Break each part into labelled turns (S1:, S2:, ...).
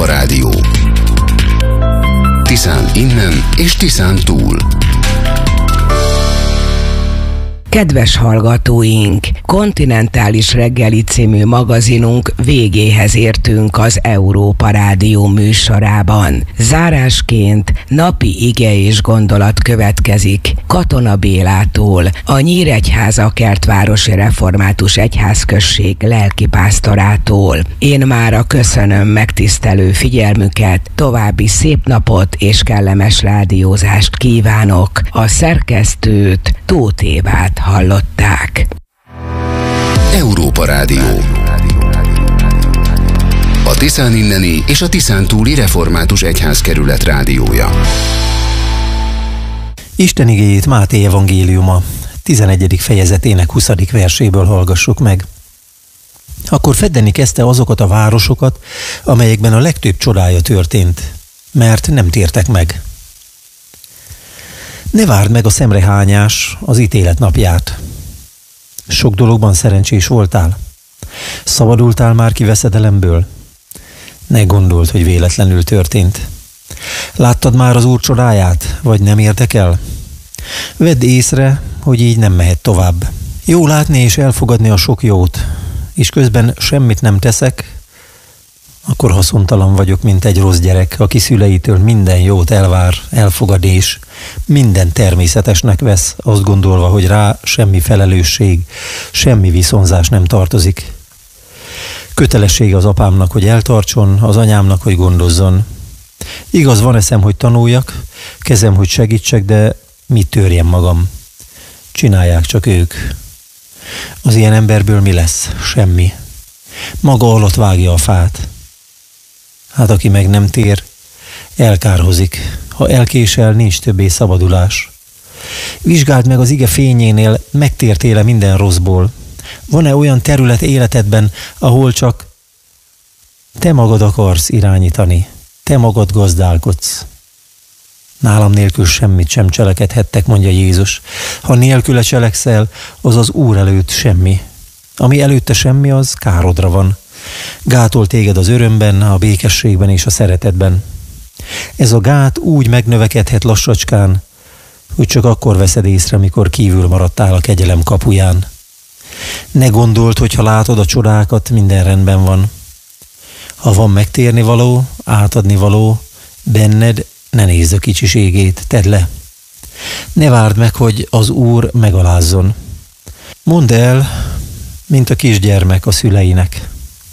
S1: Európa Rádió. Tiszán innen és Tiszán túl.
S2: Kedves hallgatóink, Kontinentális reggeli című magazinunk végéhez értünk az Európa Rádió műsorában. Zárásként napi ige és gondolat következik Katona Bélától, a Nyíregyháza-Kertvárosi Református Egyházközség lelkipásztorától. Én mára köszönöm megtisztelő figyelmüket, további szép napot és kellemes rádiózást kívánok. A szerkesztőt, Tóth Évát hallották.
S1: Európa Rádió. A Tiszán inneni és a Tiszán túli Református Egyházkerület rádiója.
S3: Isten igéjét Máté evangéliuma 11. fejezetének 20. verséből hallgassuk meg. Akkor feddeni kezdte azokat a városokat, amelyekben a legtöbb csodája történt, mert nem tértek meg. Ne várd meg a szemrehányás, az ítélet napját. Sok dologban szerencsés voltál. Szabadultál már ki veszedelemből? Ne gondold, hogy véletlenül történt. Láttad már az Úr csodáját, vagy nem érdekel? Vedd észre, hogy így nem mehet tovább. Jó látni és elfogadni a sok jót, és közben semmit nem teszek, akkor haszontalan vagyok, mint egy rossz gyerek, aki szüleitől minden jót elvár, elfogad és minden természetesnek vesz, azt gondolva, hogy rá semmi felelősség, semmi viszonzás nem tartozik. Kötelessége az apámnak, hogy eltartson, az anyámnak, hogy gondozzon. Igaz, van eszem, hogy tanuljak, kezem, hogy segítsek, de mit törjem magam? Csinálják csak ők. Az ilyen emberből mi lesz? Semmi. Maga alatt vágja a fát. Hát aki meg nem tér, elkárhozik. Ha elkésel, nincs többé szabadulás. Vizsgáld meg az ige fényénél, megtértél-e minden rosszból. Van-e olyan terület életedben, ahol csak te magad akarsz irányítani, te magad gazdálkodsz? Nálam nélkül semmit sem cselekedhettek, mondja Jézus. Ha nélküle cselekszel, az az Úr előtt semmi. Ami előtte semmi, az károdra van. Gátol téged az örömben, a békességben és a szeretetben. Ez a gát úgy megnövekedhet lassacskán, hogy csak akkor veszed észre, mikor kívül maradtál a kegyelem kapuján. Ne gondold, hogy ha látod a csodákat, minden rendben van. Ha van megtérni való, átadni való, benned, ne nézd a kicsiségét, tedd le. Ne várd meg, hogy az Úr megalázzon. Mondd el, mint a kisgyermek a szüleinek.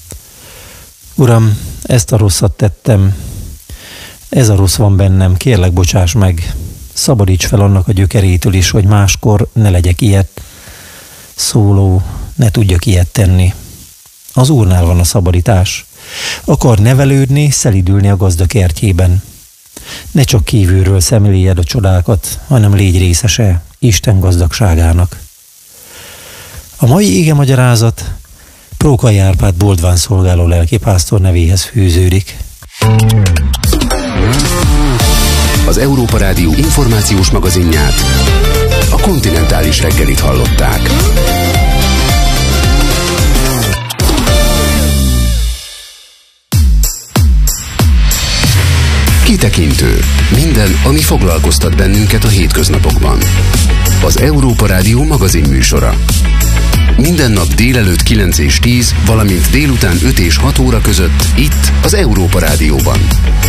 S3: Uram, ezt a rosszat tettem, ez a rossz van bennem, kérlek, bocsáss meg. Szabadíts fel annak a gyökerétől is, hogy máskor ne legyek ilyet szóló, ne tudjak ilyet tenni. Az Úrnál van a szabadítás. Akar nevelődni, szelidülni a gazda kertjében. Ne csak kívülről szemléljed a csodákat, hanem légy részese Isten gazdagságának. A mai igemagyarázat Prókai Árpád Boldván szolgáló lelkipásztor nevéhez fűződik.
S1: Az Európa Rádió információs magazinját, a Kontinentális reggelit hallották. Kitekintő. Minden, ami foglalkoztat bennünket a hétköznapokban. Az Európa Rádió magazin műsora. Minden nap délelőtt 9 és 10, valamint délután 5 és 6 óra között itt az Európa Rádióban.